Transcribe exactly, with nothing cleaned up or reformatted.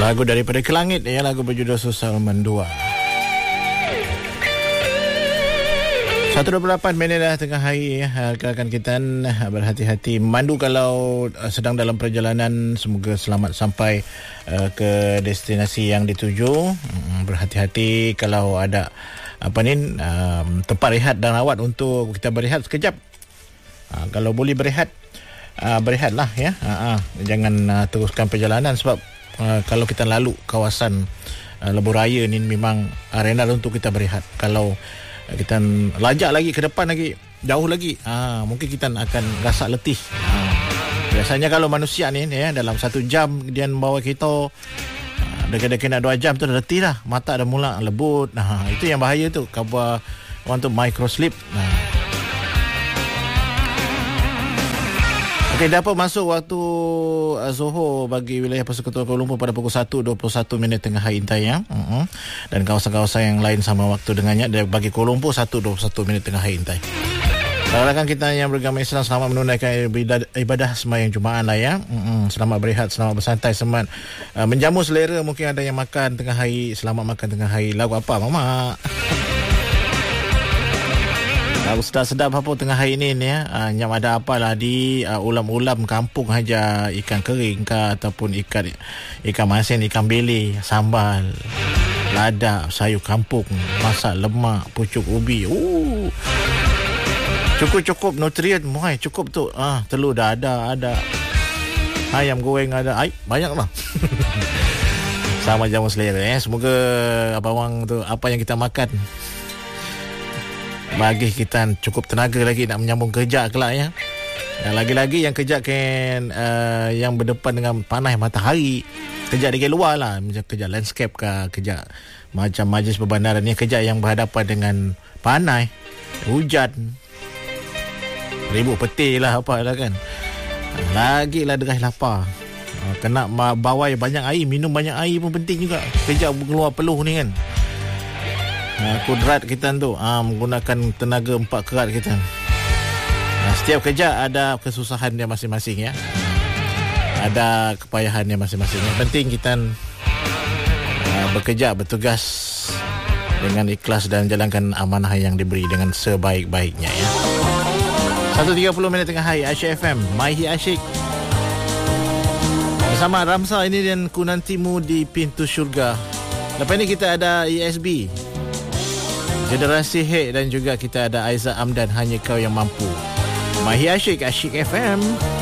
Lagu daripada Kelangit ya, lagu berjudul Susah Mendua. satu dua puluh lapan minit dah tengah hari ya. Rakan kita berhati-hati mandu kalau sedang dalam perjalanan, semoga selamat sampai uh, ke destinasi yang dituju. Berhati-hati kalau ada apa ni um, tempat rehat dan rawat untuk kita berehat sekejap. Uh, kalau boleh berehat, uh, berehatlah ya. Uh, uh, jangan uh, teruskan perjalanan sebab uh, kalau kita lalu kawasan uh, lebuh raya ni memang arena untuk kita berehat. Kalau kita lajak lagi ke depan lagi, jauh lagi, ha, mungkin kita akan rasa letih. Ha, biasanya kalau manusia ni ya, dalam satu jam dia membawa kereta, ha, dekat-dekat nak dua jam tu dah letih dah, mata dah mula lebut. Nah, itu yang bahaya tu, khabar orang tu micro sleep. Nah. Okey, dapat masuk waktu uh, Zohor bagi wilayah Persekutuan Kuala Lumpur pada pukul satu dua puluh satu minit tengah hari intai ya. Uh-huh. Dan kawasan-kawasan yang lain sama waktu dengannya bagi Kuala Lumpur satu dua puluh satu minit tengah hari intai. Rakan kita yang beragama Islam, selamat menunaikan ibadah, ibadah sembahyang Jumaat lah ya. Uh-huh. Selamat berehat, selamat bersantai, selamat uh, menjamu selera. Mungkin ada yang makan tengah hari, selamat makan tengah hari. Lagu apa mama? Lagu sedap-sedap apa tengah hari ni ni ya. Uh, nyam ada apalah di uh, ulam-ulam kampung aja, ikan kering ke ataupun ikan ikan masin, ikan beli, sambal, lada, sayur kampung, masak lemak, pucuk ubi. Uh. Cukup-cukup nutrien, muai cukup tu. Ah, telur dah ada, ada. Ayam goreng ada. Ai, banyaklah. Sama jamu selera eh. Semoga abang tu apa yang kita makan bagi kita cukup tenaga lagi nak menyambung kerja kelak ya. Dan lagi-lagi yang kerja kan uh, yang berdepan dengan panas matahari, kerja di luar lah, macam kerja landscape ke, kerja macam majlis perbandaran ni, kerja yang berhadapan dengan panas, hujan, ribut peti lah apa lah kan. Lagilah deras lapar. Uh, kena bawa banyak air, minum banyak air pun penting juga. Kerja keluar peluh ni kan. Uh, kudrat kita tu uh, menggunakan tenaga empat kerat kita. Uh, setiap kerja ada kesusahan dia masing-masing ya. Ada kepayahan dia masing-masing. Yang penting kita uh, bekerja, bertugas dengan ikhlas dan jalankan amanah yang diberi dengan sebaik-baiknya ya. satu tiga puluh minit tengah hari, Asyik F M, Maihi Asyik bersama Ramsa ini dan Kunantimu di Pintu Syurga. Lepas ni kita ada E S B, Generasi Hit, dan juga kita ada Aizat Amdan, Hanya Kau Yang Mampu. Maihi Asyik, Asyik F M.